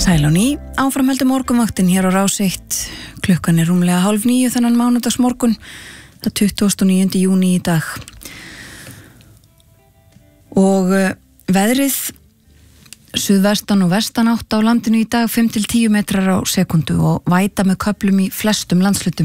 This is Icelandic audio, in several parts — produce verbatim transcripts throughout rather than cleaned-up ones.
Sæl og ný, áframhöldu morgunvaktin hér á Rás eitt. Klukkan er rúmlega hálf níu þennan mánudagsmorgun, það tuttugasta og níunda júní í dag. Og uh, veðrið, suðvestan og vestan átt á landinu í dag fimm til tíu metrar á sekundu og væta með köflum í flestum landslutum.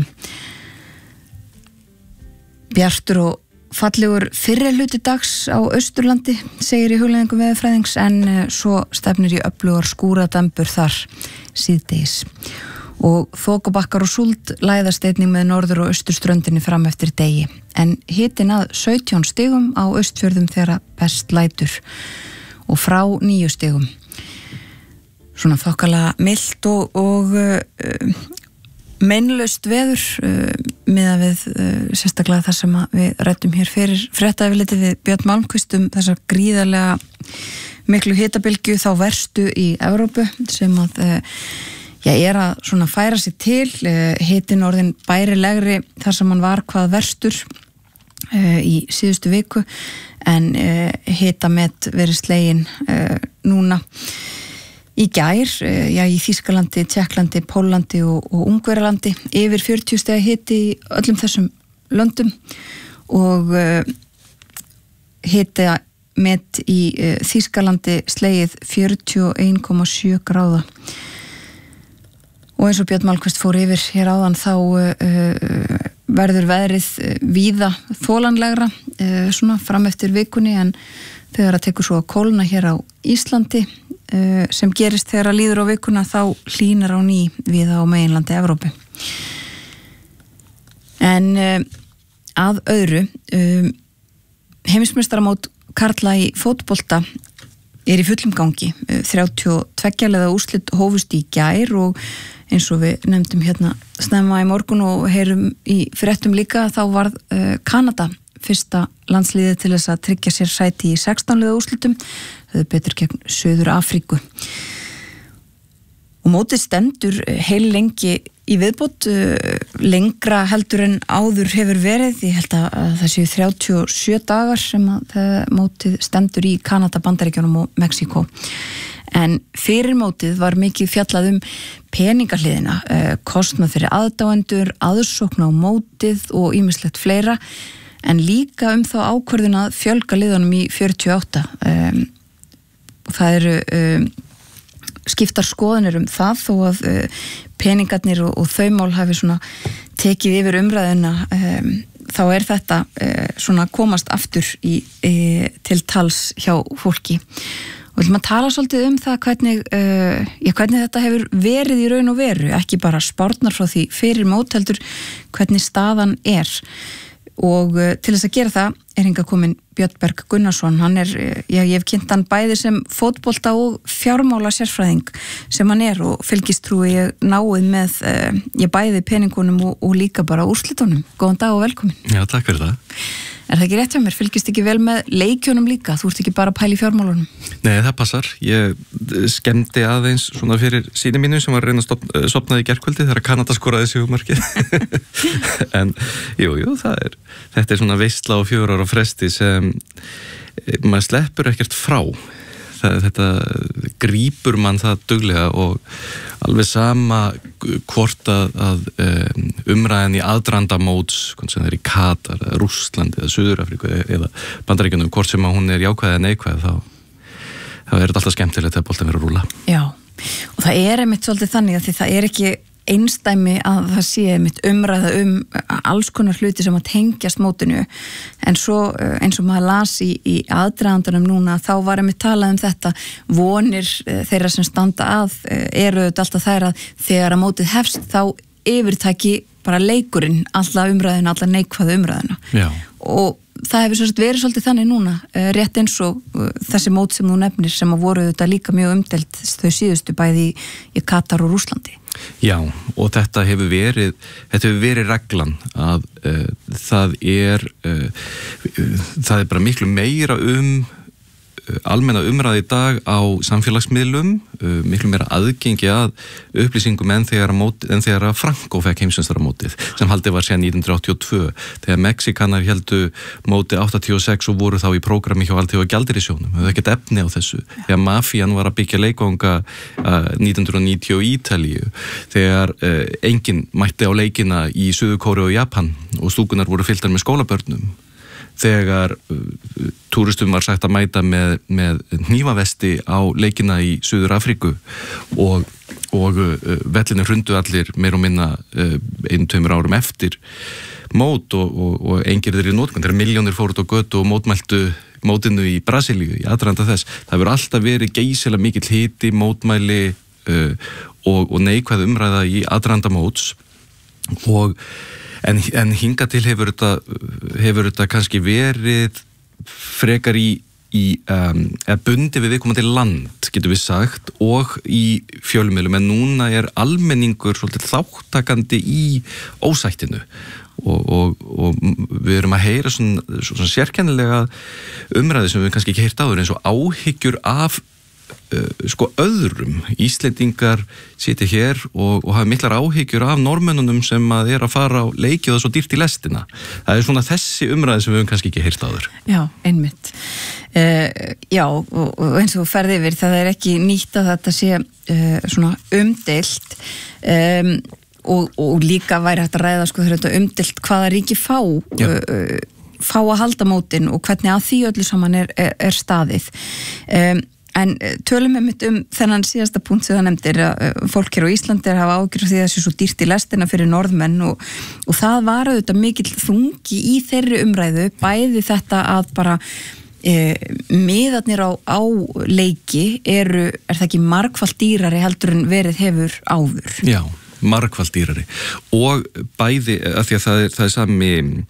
Bjartur og fallegur fyrri hluti dags á Austurlandi, segir í hugleiðingum veðurfræðings, en svo stefnir í öflugar skúradambur þar síðdegis. Og þokubakkar og súld læðast einnig með norður- og austurströndinni fram eftir degi. En hitinn að sautján stigum á Austfjörðum þegar best lætur og frá níu stigum. Svona þokkalega milt og, og uh, meinlaust veður uh, miðað við uh, sérstaklega það sem við ræddum hér fyrir fréttaefiliti við Björn Malmquist um þessa gríðarlega miklu hitabylgju, þá verstu í Evrópu, sem að uh, já, er að svona færa sig til, uh, hitinn orðin bærilegri þar sem hann var hvað verstur uh, í síðustu viku, en uh, hitamet verið slegin uh, núna í gær, já, í Þýskalandi, Tékklandi, Póllandi og, og Ungverjalandi, yfir fjörutíu stiga hiti í öllum þessum löndum og uh, hitamet í uh, Þýskalandi slegið fjörutíu og einn komma sjö gráða. Og eins og Björn Malmquist fór yfir hér áðan, þá uh, verður veðrið uh, víða þolanlegra uh, svona fram eftir vikunni, en þegar að tekur svo að kólna hér á Íslandi, uh, sem gerist þegar að líður á vikuna, þá hlýnar á ný víða á meginlandi Evrópu. En uh, að öðru, um, heimsmeistaramót karla í fótbolta er í fullum gangi. þrjátíu og tveggja liða úrslit hófust í gær og eins og við nefndum hérna snemma í morgun og heyrum í fréttum líka, þá varð uh, Kanada fyrsta landsliðið til þess að tryggja sér sæti í sextán liða úrslitum, höfðu betur gegn Suður Afríku. Og mótið stendur heil lengi í viðbót, lengra heldur en áður hefur verið. Ég held að það séu þrjátíu og sjö dagar sem að mótið stendur í Kanada, Bandaríkjunum og Mexíkó. En fyrir mótið var mikið fjallað um peningahliðina, kostnað fyrir aðdáendur, aðsókn á mótið og ýmislegt fleira, en líka um þá ákvörðun að fjölga liðunum í fjörutíu og átta. Um, það eru um, skiptar skoðanir um það, þó að uh, peningarnir og, og þau mál hafi svona tekið yfir umræðuna, um, þá er þetta uh, svona komast aftur í, í, til tals hjá fólki. Og við ætlum að tala svolítið um það hvernig, uh, já, hvernig þetta hefur verið í raun og veru, ekki bara spárnar frá því fyrir mót, heldur hvernig staðan er. Og uh, til þess að gera það er hingað kominn Björn Berg Gunnarsson. Hann er, já, ég hef kynnt hann bæði sem fótbolta og fjármála sérfræðing sem hann er, og fylgist trúi ég náið með uh, ég bæði peningunum og, og líka bara úrslitunum. Góðan dag og velkomin. Já, takk fyrir það. Er það ekki rétt hjá mér? Fylgist ekki vel með leikjunum líka? Þú ert ekki bara að pæla í fjármálunum? Nei, það passar. Ég skemmti aðeins svona fyrir síni mínu sem var að reyna að sopna í gærkvöldi þegar Kanada skoraði sigurmarkið. En jú, jú, það er, þetta er svona veisla og fjögur ára fresti sem maður sleppur ekkert frá. Það, þetta grípur mann það duglega, og alveg sama hvort að, að um, umræðan í aðdraganda móts, hvort sem það er í Katar, eða Rússlandi, eða Suður Afríku, eða Bandaríkjunum, hvort sem að hún er jákvæð eða neikvæð, þá, þá er þetta alltaf skemmtilegt þegar boltinn verður að rúlla. Já, og það er einmitt svolítið þannig að því það er ekki einstæmi að það sé einmitt umræða um alls konar hluti sem að tengjast mótinu, en svo eins og maður las í, í aðdragandanum núna, þá var einmitt talað um þetta, vonir þeirra sem standa að eru þetta alltaf þær að þegar að mótið hefst, þá yfirtaki bara leikurinn alla umræðina, alla neikvæða umræðina. Já. Og það hefur svolítið verið svolítið þannig núna, rétt eins og þessi mót sem þú nefnir, sem að voru þetta líka mjög umdelt þau síðustu bæði í, í Katar og Rússlandi. Já, og þetta hefur verið, þetta hefur verið reglan að uh, það er, uh, það er bara miklu meira um almenna umræði í dag á samfélagsmiðlum, uh, miklu meira aðgengi að upplýsingum en þegar að, móti, en þegar að Franco fekk heimsmeistaramótið sem haldið var síðan nítján hundruð áttatíu og tvö þegar Mexikanar héldu mótið áttatíu og sex og voru þá í prógrami hjá Alþjóðagjaldeyrissjóðnum, höfðu ekkert efni á þessu þegar mafían var að byggja leikvanga uh, nítján hundruð níutíu í Ítalíu þegar uh, enginn mætti á leikina í Suður-Kóreu og Japan og stúkunar voru fylltar með skólabörnum þegar uh, túristum var sagt að mæta með, með hnífavesti á leikina í Suður Afríku og, og uh, vellinu hrundu allir meir og minna uh, einu, tveimur árum eftir mót og, og, og engir þeir í nótkvæm þegar miljónir fóruð á götu og mótmæltu mótinu í Brasilíu í aðdraganda þess. Það verður alltaf verið geysilega mikill hiti, mótmæli uh, og, og neikvæð umræða í aðdraganda móts og En, en hinga til hefur þetta, hefur þetta kannski verið frekar í, í um, eða bundi við viðkomandi land, getur við sagt, og í fjölmiðlum, en núna er almenningur svolítið þáttakandi í ósættinu og, og, og við erum að heyra svona, svona sérkennilega umræði sem við kannski ekki heyrt áður eins og áhyggjur af Uh, sko öðrum, Íslendingar sitja hér og, og hafa miklar áhyggjur af normönnunum sem að er að fara á leiki og það er svo dýrt í lestina. Það er svona þessi umræði sem við höfum kannski ekki heyrt áður. Já, einmitt. Uh, já, og, og eins og ferði yfir, það er ekki nýtt að þetta sé uh, svona umdeilt um, og, og líka væri hægt að ræða sko þegar þetta umdeilt hvaða ríki fá uh, fá að halda mótin og hvernig að því öllu saman er, er, er staðið. Um, En tölum við mitt um þennan síðasta punkt sem það nefndir að fólk hér á Íslandi hafa ágjörð því að það sé svo dýrt í lestina fyrir norðmenn og, og það var auðvitað mikill þungi í þeirri umræðu, bæði þetta að bara e, miðarnir á, á leiki eru, er það ekki margfalt dýrari heldur en verið hefur áður? Já, margfalt dýrari og bæði af því að það er, það er sami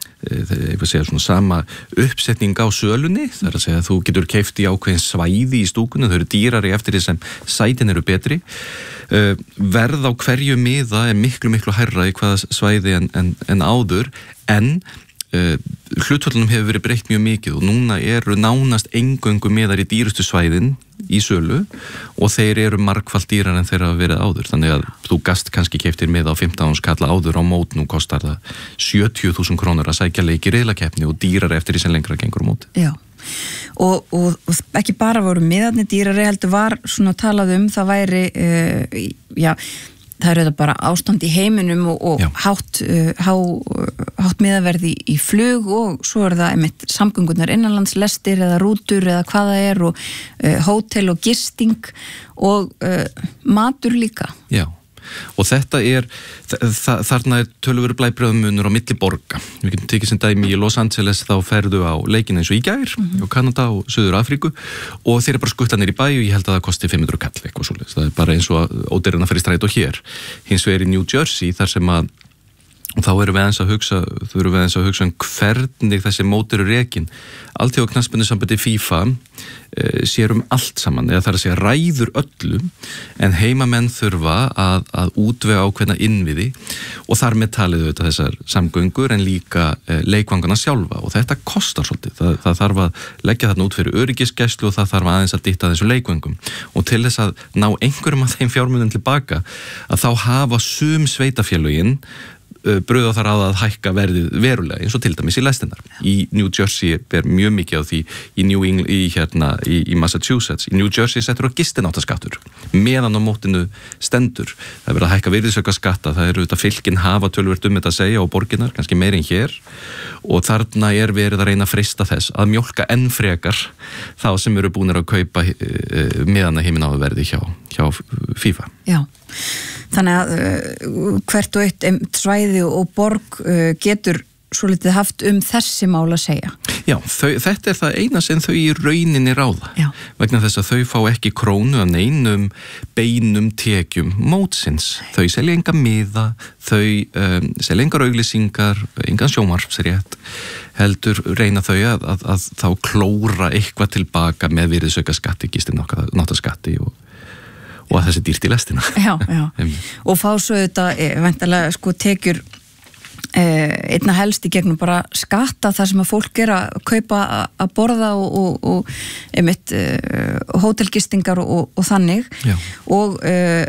ég vil segja svona sama uppsetning á sölunni, það er að segja að þú getur keypt í ákveðin svæði í stúkunni, þau eru dýrari eftir því sem sætin eru betri uh, verð á hverju miða er miklu miklu hærra í hvaða svæði en, en, en áður en uh, hlutföllunum hefur verið breytt mjög mikið og núna eru nánast eingöngu miðar í dýrustu svæðin í sölu og þeir eru margfalt dýrar en þeir hafa verið áður þannig að þú gast kannski keyptir með á fimmtán þúsund kalla áður á mót nú kostar það sjötíu þúsund krónur að sækja leik í riðlakeppni og dýrar eftir því sem lengra gengur á móti. Já, og, og, og ekki bara voru miðarnir dýrari heldur var svona talað um það væri uh, já, það eru þetta bara ástand í heiminum og, og hátt, uh, há, hátt miðaverði í, í flug og svo er það einmitt samgöngunar innanlandslestir eða rútur eða hvað það er og uh, hótel og gisting og uh, matur líka. Já, og þetta er, þa þarna er töluveri blæbröðumunur á milli borga. Við getum tekið sem dæmi í Los Angeles þá ferðu á leikina eins og í gær mm-hmm. og Kanada og Suður Afríku og þeir eru bara skuttanir í bæ og ég held að það kosti fimm hundruð kall eitthvað svoleiðis. Það er bara eins og ódýrara að fara í strætó hér. Hins vegar í New Jersey þar sem að þá erum við aðeins að hugsa, þú erum við aðeins að hugsa um hvernig þessi mót eru rekin. Alþjóða knattspyrnusambandi FIFA e, sér um allt saman, eða það er að segja ræður öllu, en heimamenn þurfa að, að útvega ákveðna innviði og þar með talið auðvitað þessar samgöngur en líka e, leikvangana sjálfa og þetta kostar svolítið. Það, það þarf að leggja þarna út fyrir öryggisgæslu og það þarf aðeins að dytta þessu leikvangum og til þess að ná einhverjum af þeim fjármunum tilbaka að þá hafa sum sveitafélögin bröða þar að að hækka verðið verulega eins og til dæmis í lestinnar. Í New Jersey ber mjög mikið á því í, New England, í, hérna, í, í Massachusetts. Í New Jersey settur á gistináttaskattur meðan á mótinu stendur. Það er verið að hækka virðisaukaskatta, það eru þetta fylkin hafa töluvert um þetta að segja á borginnar, kannski meir en hér og þarna er verið að reyna að freista þess að mjólka enn frekar þá sem eru búinir að kaupa uh, meðan að heimin á að verði hjá, hjá FIFA. Já. Þannig að uh, hvert og eitt svæði og borg uh, getur svo litið haft um þessi mál að segja. Já, þau, þetta er það eina sem þau í rauninni ráða. Já. Vegna þess að þau fá ekki krónu af neinum beinum tekjum mótsins. Þau selja enga miða, þau um, selja engar auglýsingar, engan sjónvarpsrétt, heldur reyna þau að, að, að þá klóra eitthvað tilbaka með virðisaukaskatti, gistináttaskatti og og að þessi dýrt í lestina. Já, já. Og fá svo þetta, væntanlega, sko, tekjur einna helst í gegnum bara skatta það sem að fólk er að kaupa að borða og, og, og einmitt uh, hótelgistingar og, og þannig Já. og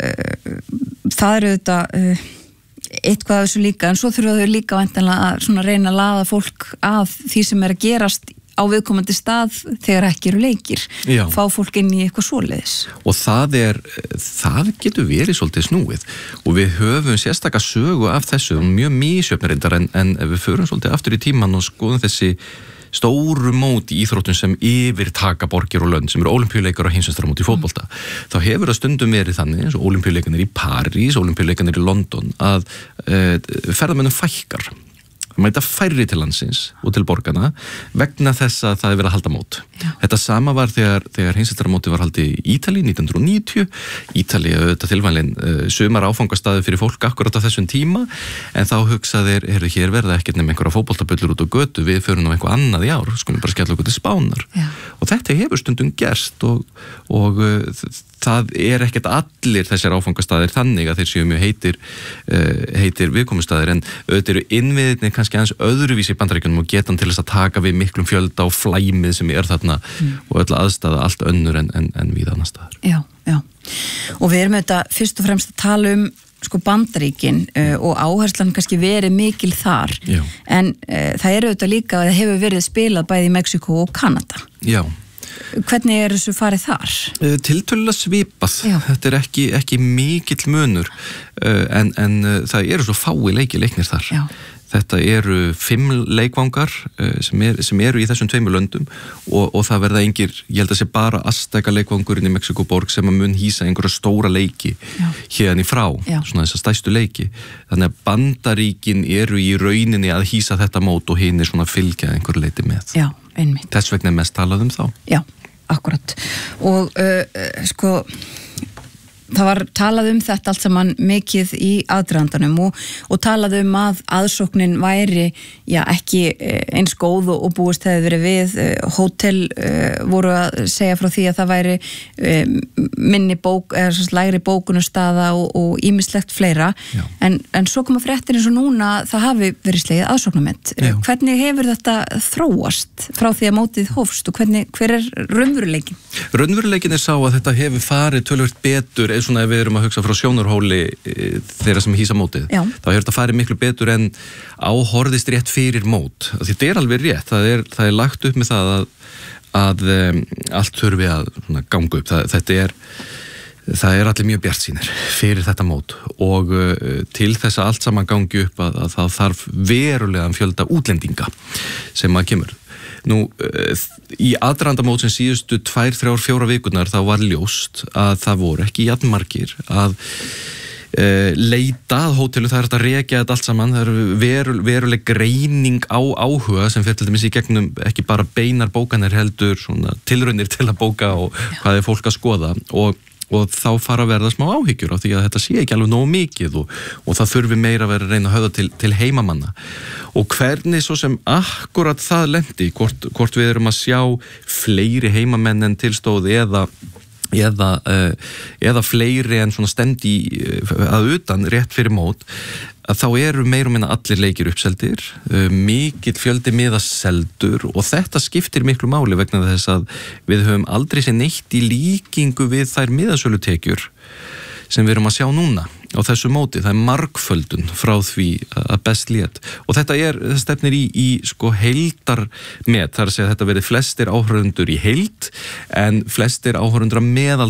uh, það eru þetta uh, eitthvað af þessu líka, en svo þurfa þau líka væntanlega að svona reyna að laða fólk að því sem er að gerast á viðkomandi stað þegar ekki eru leikir. Já. Fá fólk inn í eitthvað svoleiðis. Og það er, það getur verið svolítið snúið og við höfum sérstaklega sögu af þessu mjög misjöfnarindar en, en ef við förum svolítið aftur í tíman og skoðum þessi stóru mót í íþróttum sem yfirtaka borgir og lönd sem eru ólympíuleikar og heimsmeistaramót í fótbolta. Mm. Þá hefur það stundum verið þannig eins og ólympíuleikarnir í París, ólympíuleikarnir í London að uh, ferðamönnum fækkar. Mæta færri til landsins og til borgarna vegna þess að það er verið að halda mót. Já. Þetta sama var þegar, þegar heimsmeistaramótið var haldið í Ítalíu nítján hundruð og níutíu. Ítalíu auðvitað tilvælin uh, sumar áfangastaði fyrir fólk akkurat á þessum tíma en þá hugsaðir, heyrðu hér verða ekkert nefn einhverja fótboltabullur út á götu, við förum nú eitthvað annað í ár, skulum bara skella okkur til Spánar. Já. Og þetta hefur stundum gerst og, og uh, það er ekkert allir þessir áfangastaðir þannig að þeir séu mjög heitir, uh, heitir viðkomustaðir en auðvitað eru innviðirnir kannski aðeins öðruvísi í Bandaríkjunum og getan til þess að taka við miklum fjölda og flæmið sem er þarna mm. og öll aðstæða allt önnur en, en, en við annar staðar. Já, já. Og við erum auðvitað fyrst og fremst að tala um sko Bandaríkin uh, og áherslan kannski verið mikil þar já. En uh, það er auðvitað líka að það hefur verið spilað bæði í Mexíkó og Kanada. Já. Hvernig er þessu farið þar? Tiltölulega svipað. Já. Þetta er ekki, ekki mikill munur en, en það eru svo fái leiki leiknir þar. Já. Þetta eru fimm leikvangar sem, er, sem eru í þessum tveimur löndum og, og það verða engir, ég held að sé bara Azteca leikvangurinn í Mexíkóborg sem að mun hýsa einhverja stóra leiki Já. Hérni frá, Já. Svona þessar stærstu leiki. Þannig að Bandaríkin eru í rauninni að hýsa þetta mót og hinn er svona fylgja einhver leiti með. Já, einmitt. Þess vegna er mest talað um þá. Já, akkurat. Og uh, sko... Það var talað um þetta allt saman mikið í aðdragandanum og, og talað um að aðsóknin væri já, ekki eins góð og, og búist hefði verið við. Hótel uh, voru að segja frá því að það væri um, minni bók, eða svona lægri bókunastaða og ýmislegt fleira. En, en svo koma fréttir eins og núna það hafi verið slegið aðsóknarmet. Hvernig hefur þetta þróast frá því að mótið hófst og hvernig, hver er raunveruleikin? Raunveruleikin er sá að þetta hefur farið tölvöld betur eða svona ef við erum að hugsa frá sjónarhóli þeirra sem hýsa mótið. Já. Þá hefur þetta farið miklu betur en áhorðist rétt fyrir mót. Þetta er alveg rétt, það er, það er lagt upp með það að, að um, allt þurfi að svona, ganga upp. Það, þetta er, það er allir mjög bjartsýnir fyrir þetta mót og uh, til þess að allt saman gangi upp að, að það þarf verulegan fjölda útlendinga sem að kemur. Nú, í aðdraganda mótsins síðustu tvær, þrjár, fjóra vikurnar þá var ljóst að það voru ekki jafnmargir að uh, leita að hótelu, það er að rekja þetta allt saman, það er veru, veruleg greining á áhuga sem fyrir til dæmis í gegnum ekki bara beinar bókanir heldur svona tilraunir til að bóka og Já. Hvað er fólk að skoða og og þá fara að verða smá áhyggjur á því að þetta sé ekki alveg nógu mikið og, og það þurfi meira að vera að reyna að höfða til, til heimamanna og hvernig svo sem akkurat það lendi, hvort, hvort við erum að sjá fleiri heimamenn en tilstóð eða eða, uh, eða fleiri en svona stemdi uh, að utan rétt fyrir mót að þá eru meir og minna allir leikir uppseldir, uh, mikill fjöldi miða seldur og þetta skiptir miklu máli vegna þess að við höfum aldrei séð neitt í líkingu við þær miðasölutekjur sem við erum að sjá núna á þessu móti, það er margföldun frá því að best lét og þetta er, þetta stefnir í, í sko heildarmet, þar að segja að þetta verið flestir áhorfendur í heild en flestir áhorfendur að meðal